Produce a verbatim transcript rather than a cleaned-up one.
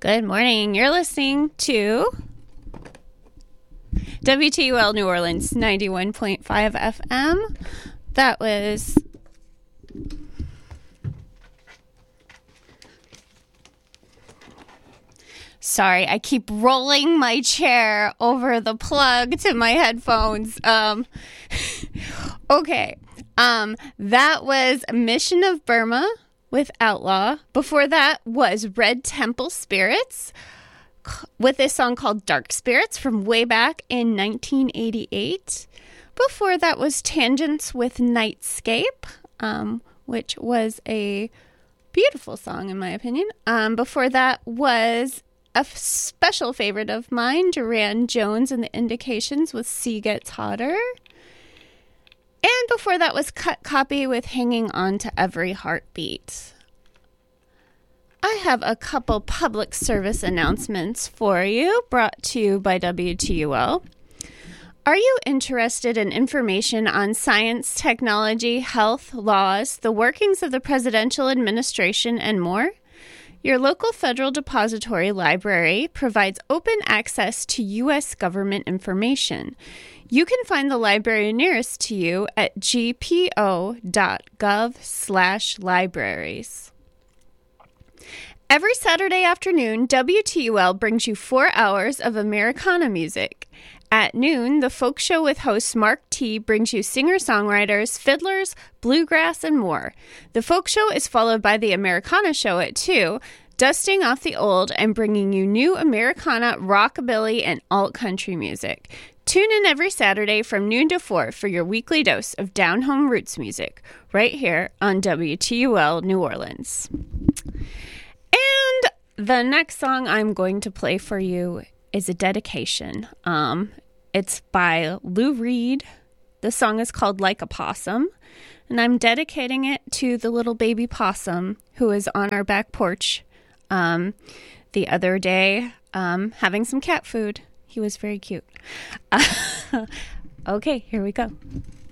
Good morning. You're listening to W T U L New Orleans ninety-one point five F M. That was Sorry, I keep rolling my chair over the plug to my headphones. Um, okay. Um, that was Mission of Burma with Outlaw. Before that was Red Temple Spirits with a song called Dark Spirits from way back in nineteen eighty-eight. Before that was Tangents with Nightscape, um, which was a beautiful song in my opinion. Um, before that was a f- special favorite of mine, Duran Jones and the Indications with Sea Gets Hotter. And before that was Cut Copy with Hanging On to Every Heartbeat. I have a couple public service announcements for you, brought to you by W T U L. Are you interested in information on science, technology, health, laws, the workings of the presidential administration, and more? Your local Federal Depository Library provides open access to U S government information. You can find the library nearest to you at gpo.gov slash libraries. Every Saturday afternoon, W T U L brings you four hours of Americana music. At noon, the Folk Show with host Mark T brings you singer-songwriters, fiddlers, bluegrass, and more. The Folk Show is followed by the Americana Show at two, dusting off the old and bringing you new Americana, rockabilly, and alt-country music. Tune in every Saturday from noon to four for your weekly dose of down-home roots music, right here on W T U L New Orleans. And the next song I'm going to play for you is a dedication. Um, it's by Lou Reed. The song is called Like a Possum, and I'm dedicating it to the little baby possum who is on our back porch um, the other day um, having some cat food. He was very cute. Uh, okay, here we go.